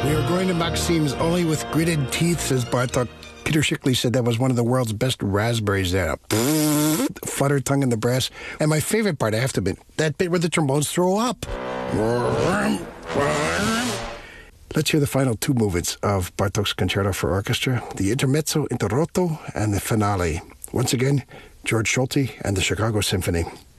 We are going to Maxim's only with gritted teeth, says Bartok. Peter Shickley said that was one of the world's best raspberries there. Flutter tongue in the brass. And my favorite part, I have to admit, that bit where the trombones throw up. Let's hear the final two movements of Bartok's Concerto for Orchestra, the Intermezzo Interrotto and the finale. Once again, George Solti and the Chicago Symphony.